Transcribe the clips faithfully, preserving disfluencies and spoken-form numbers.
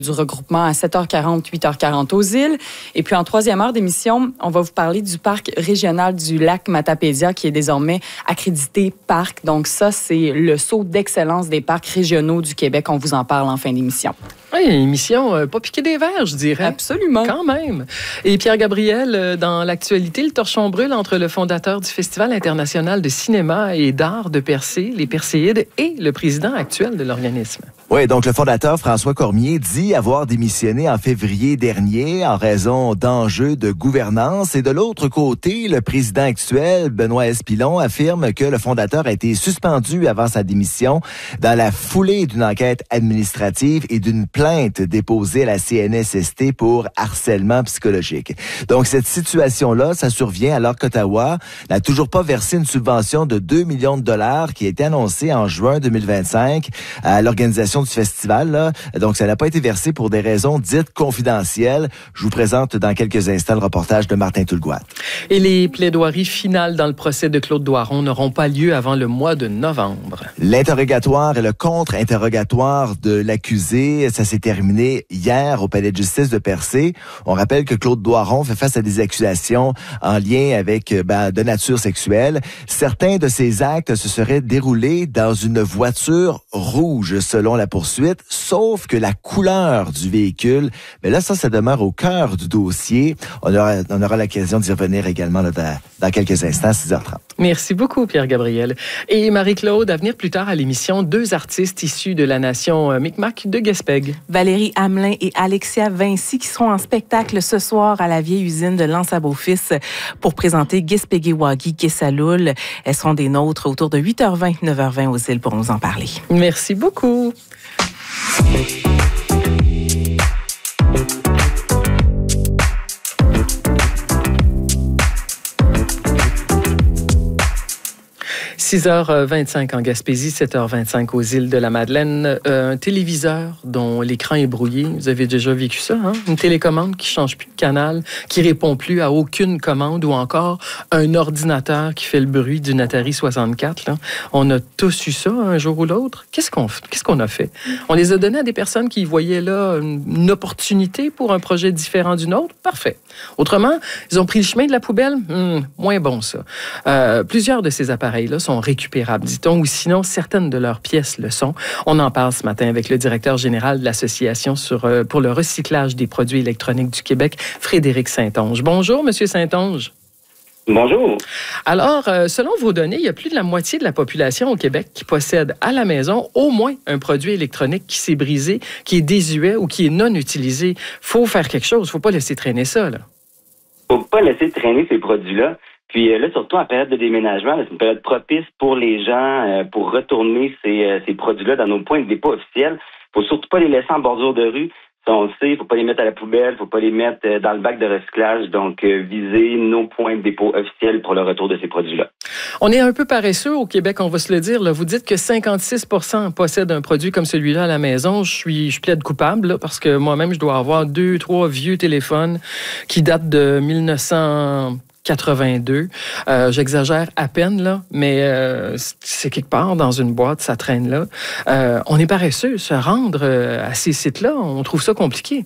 du regroupement à sept heures quarante, huit heures quarante aux îles. Et puis en troisième heure d'émission, on va vous parler du parc régional du lac Matapédia qui est désormais accrédité parc. Donc ça, c'est le saut d'excellence des parcs régionaux du Québec. On vous en parle en fin d'émission. Oui, une émission euh, pas piquée des verres, je dirais. Absolument. Quand même. Et Pierre Gabriel, euh, dans l'actualité, le torchon brûle entre le fondateur du Festival international de cinéma et d'art de Percé, les Perséides, et le président actuel de l'organisme. Oui, donc le fondateur François Cormier dit avoir démissionné en février dernier en raison d'enjeux de gouvernance. Et de l'autre côté, le président actuel, Benoît Espilon, affirme que le fondateur a été suspendu avant sa démission dans la foulée d'une enquête administrative et d'une plainte déposée à la C N S S T pour harcèlement psychologique. Donc cette situation-là, ça survient alors qu'Ottawa n'a toujours pas versé une subvention de deux millions de dollars qui a été annoncée en juin deux mille vingt-cinq à l'organisation du festival. Là. Donc, ça n'a pas été versé pour des raisons dites confidentielles. Je vous présente dans quelques instants le reportage de Martin Toulgoat. Et les plaidoiries finales dans le procès de Claude Doiron n'auront pas lieu avant le mois de novembre. L'interrogatoire et le contre-interrogatoire de l'accusé, ça s'est terminé hier au Palais de justice de Percé. On rappelle que Claude Doiron fait face à des accusations en lien avec ben, de nature sexuelle. Certains de ces actes se seraient déroulés dans une voiture rouge, selon la poursuite, sauf que la couleur du véhicule, mais là, ça, ça demeure au cœur du dossier. On aura, on aura l'occasion d'y revenir également là, dans, dans quelques instants, six heures trente. Merci beaucoup, Pierre Gabriel. Et Marie-Claude, à venir plus tard à l'émission, deux artistes issus de la nation Micmac de Gaspé. Valérie Hamelin et Alexia Vinci qui seront en spectacle ce soir à la vieille usine de l'Anse à Beaufils pour présenter Gispégué-Wagi Guessaloul. Elles seront des nôtres autour de huit heures vingt, neuf heures vingt aux îles pour nous en parler. Merci beaucoup. six heures vingt-cinq en Gaspésie, sept heures vingt-cinq aux îles de la Madeleine. Euh, un téléviseur dont l'écran est brouillé. Vous avez déjà vécu ça, hein? Une télécommande qui change plus de canal, qui répond plus à aucune commande, ou encore un ordinateur qui fait le bruit d'une Atari soixante-quatre. Là. On a tous eu ça un jour ou l'autre. Qu'est-ce qu'on, qu'est-ce qu'on a fait? On les a donnés à des personnes qui voyaient là une, une opportunité pour un projet différent d'une autre. Parfait. Autrement, ils ont pris le chemin de la poubelle. Hum, moins bon, ça. Euh, plusieurs de ces appareils-là sont récupérables, dit-on, ou sinon certaines de leurs pièces le sont. On en parle ce matin avec le directeur général de l'Association sur, euh, pour le recyclage des produits électroniques du Québec, Frédéric Saint-Onge. Bonjour, Monsieur Saint-Onge. Bonjour. Alors, euh, selon vos données, il y a plus de la moitié de la population au Québec qui possède à la maison au moins un produit électronique qui s'est brisé, qui est désuet ou qui est non utilisé. Faut faire quelque chose. Faut pas laisser traîner ça, là. Faut pas laisser traîner ces produits-là. Puis là, surtout en période de déménagement, là, c'est une période propice pour les gens euh, pour retourner ces, euh, ces produits-là dans nos points de dépôt officiels. Faut surtout pas les laisser en bordure de rue. Ça, on le sait, faut pas les mettre à la poubelle, faut pas les mettre euh, dans le bac de recyclage. Donc, euh, viser nos points de dépôt officiels pour le retour de ces produits-là. On est un peu paresseux au Québec, on va se le dire. Là. Vous dites que cinquante-six pour cent possèdent un produit comme celui-là à la maison. Je suis, je plaide coupable là, parce que moi-même, je dois avoir deux, trois vieux téléphones qui datent de mille neuf cent quatre-vingt-deux. Euh, j'exagère à peine, là, mais euh, c'est quelque part dans une boîte, ça traîne là. Euh, on est paresseux. Se rendre à ces sites-là, on trouve ça compliqué.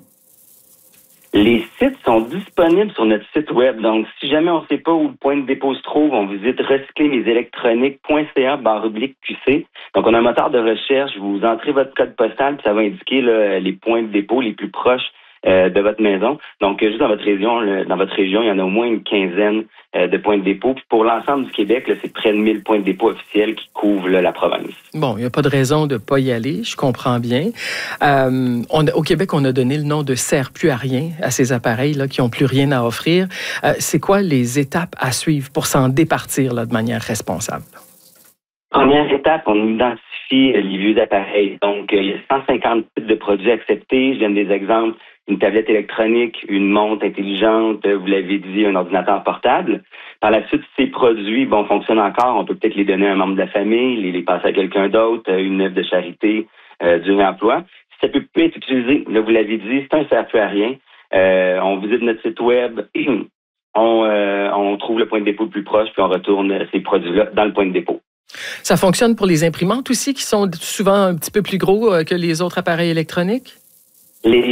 Les sites sont disponibles sur notre site web. Donc, si jamais on ne sait pas où le point de dépôt se trouve, on visite recycler mes électroniques point c a barre oblique Q C. Donc, on a un moteur de recherche. Vous entrez votre code postal, puis ça va indiquer là, les points de dépôt les plus proches Euh, de votre maison. Donc, juste dans votre région, le, dans votre région, il y en a au moins une quinzaine euh, de points de dépôt. Puis pour l'ensemble du Québec, là, c'est près de mille points de dépôt officiels qui couvrent là, la province. Bon, il n'y a pas de raison de ne pas y aller, je comprends bien. Euh, on, au Québec, on a donné le nom de « sert plus à rien » à ces appareils-là qui n'ont plus rien à offrir. Euh, c'est quoi les étapes à suivre pour s'en départir là, de manière responsable? Première étape, on identifie les vieux appareils. Donc, il y a cent cinquante types de produits acceptés. Je donne des exemples. Une tablette électronique, une montre intelligente, vous l'avez dit, un ordinateur portable. Par la suite, ces produits, bon, fonctionnent encore. On peut peut-être les donner à un membre de la famille, les, les passer à quelqu'un d'autre, une œuvre de charité, euh, du réemploi. Si ça peut plus être utilisé, là, vous l'avez dit, c'est un sert plus à rien. Euh, on visite notre site web, on, euh, on trouve le point de dépôt le plus proche, puis on retourne ces produits-là dans le point de dépôt. Ça fonctionne pour les imprimantes aussi, qui sont souvent un petit peu plus gros que les autres appareils électroniques? Les